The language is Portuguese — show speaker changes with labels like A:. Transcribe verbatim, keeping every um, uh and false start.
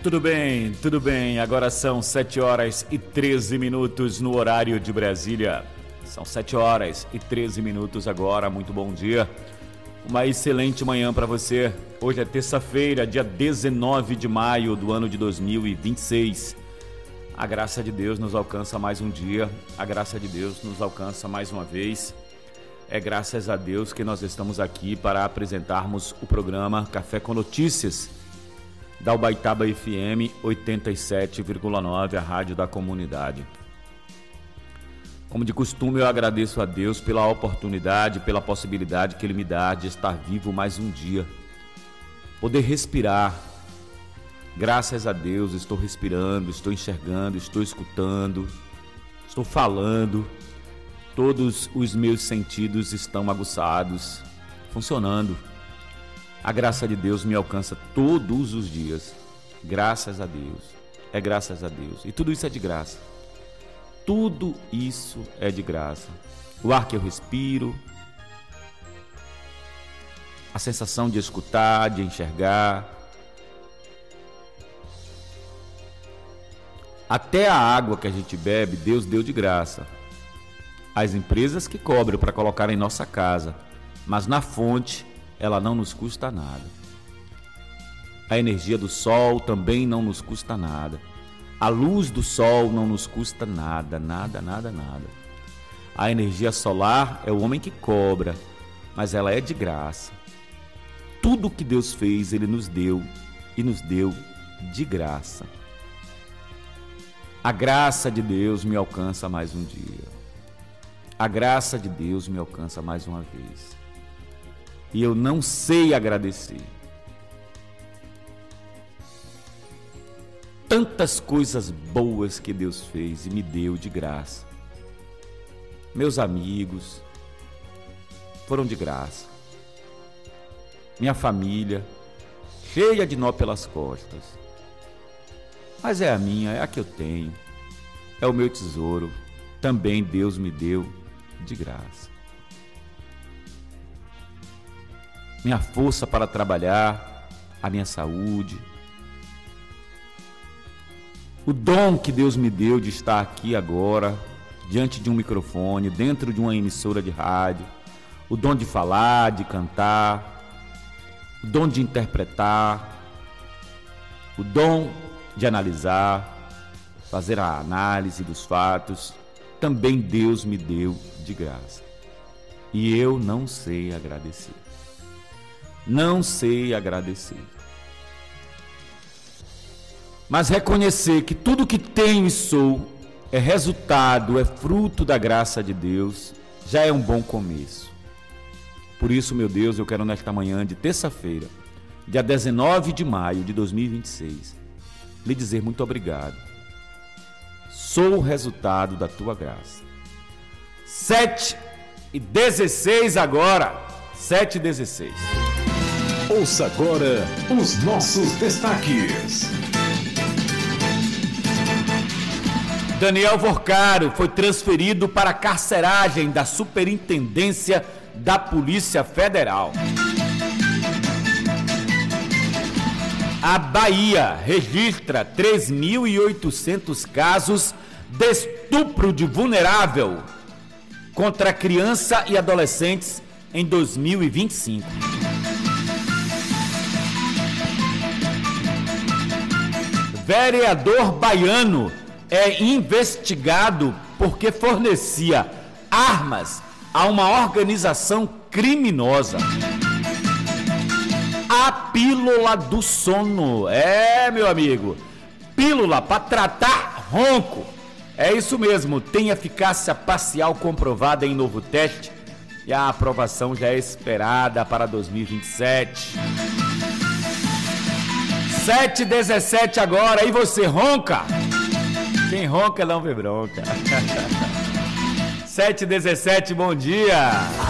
A: Tudo bem, tudo bem. Agora são sete horas e treze minutos no horário de Brasília. São sete horas e treze minutos agora. Muito bom dia. Uma excelente manhã para você. Hoje é terça-feira, dia dezenove de maio do ano de dois mil e vinte e seis. A graça de Deus nos alcança mais um dia. A graça de Deus nos alcança mais uma vez. É graças a Deus que nós estamos aqui para apresentarmos o programa Café com Notícias da Ubaitaba F M oitenta e sete vírgula nove, a rádio da comunidade. Como de costume, eu agradeço a Deus pela oportunidade, pela possibilidade que Ele me dá de estar vivo mais um dia. Poder respirar. Graças a Deus, estou respirando, estou enxergando, estou escutando, estou falando. Todos os meus sentidos estão aguçados, funcionando. A graça de Deus me alcança todos os dias. Graças a Deus. É graças a Deus. E tudo isso é de graça. Tudo isso é de graça. O ar que eu respiro, a sensação de escutar, de enxergar, até a água que a gente bebe, Deus deu de graça. As empresas que cobram para colocar em nossa casa, mas na fonte ela não nos custa nada. A energia do sol também não nos custa nada. A luz do sol não nos custa nada, nada, nada, nada. A energia solar é o homem que cobra, mas ela é de graça. Tudo que Deus fez, Ele nos deu e nos deu de graça. A graça de Deus me alcança mais um dia. A graça de Deus me alcança mais uma vez. E eu não sei agradecer. Tantas coisas boas que Deus fez e me deu de graça. Meus amigos foram de graça. Minha família, cheia de nó pelas costas. Mas é a minha, é a que eu tenho. É o meu tesouro. Também Deus me deu de graça. Minha força para trabalhar, a minha saúde, o dom que Deus me deu de estar aqui agora, diante de um microfone, dentro de uma emissora de rádio, o dom de falar, de cantar, o dom de interpretar, o dom de analisar, fazer a análise dos fatos, também Deus me deu de graça. E eu não sei agradecer. Não sei agradecer. Mas reconhecer que tudo que tenho e sou é resultado, é fruto da graça de Deus, já é um bom começo. Por isso, meu Deus, eu quero nesta manhã de terça-feira, dia dezenove de maio de dois mil e vinte e seis, lhe dizer muito obrigado. Sou o resultado da tua graça. sete e dezesseis agora. sete e dezesseis.
B: Ouça agora os nossos destaques.
A: Daniel Vorcaro foi transferido para a carceragem da Superintendência da Polícia Federal. A Bahia registra três mil e oitocentos casos de estupro de vulnerável contra criança e adolescentes em dois mil e vinte e cinco. Vereador baiano é investigado porque fornecia armas a uma organização criminosa. A pílula do sono. É, meu amigo, pílula para tratar ronco. É isso mesmo, tem eficácia parcial comprovada em novo teste e a aprovação já é esperada para dois mil e vinte e sete. sete e dezessete agora, e você ronca? Quem ronca não vê bronca. sete e dezessete, bom dia.